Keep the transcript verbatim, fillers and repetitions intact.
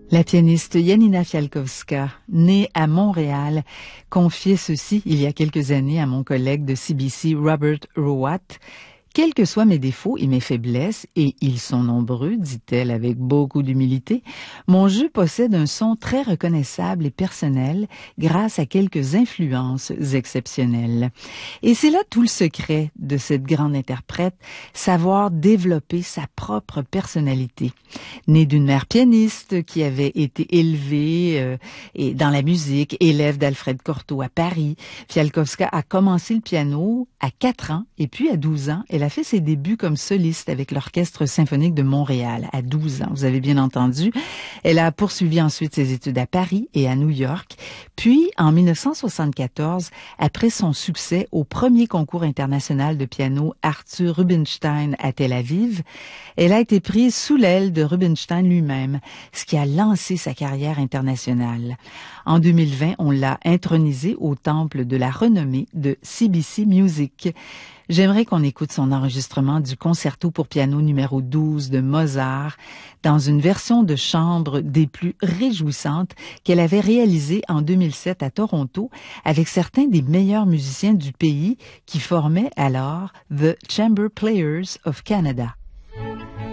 La pianiste Janina Fialkowska, née à Montréal, confiait ceci il y a quelques années à mon collègue de C B C, Robert Rowat. Quels que soient mes défauts et mes faiblesses, et ils sont nombreux, dit-elle avec beaucoup d'humilité, mon jeu possède un son très reconnaissable et personnel grâce à quelques influences exceptionnelles. Et c'est là tout le secret de cette grande interprète, savoir développer sa propre personnalité. Née d'une mère pianiste qui avait été élevée euh, et dans la musique, élève d'Alfred Cortot à Paris, Fialkowska a commencé le piano à quatre ans et puis à douze ans, elle a fait ses débuts comme soliste avec l'Orchestre symphonique de Montréal à douze ans, vous avez bien entendu. Elle a poursuivi ensuite ses études à Paris et à New York. Puis, en mille neuf cent soixante-quatorze, après son succès au premier concours international de piano Arthur Rubinstein à Tel Aviv, elle a été prise sous l'aile de Rubinstein lui-même, ce qui a lancé sa carrière internationale. En deux mille vingt, on l'a intronisée au temple de la renommée de C B C Music. J'aimerais qu'on écoute son enregistrement du concerto pour piano numéro douze de Mozart dans une version de chambre des plus réjouissantes qu'elle avait réalisée en deux mille sept à Toronto avec certains des meilleurs musiciens du pays qui formaient alors The Chamber Players of Canada.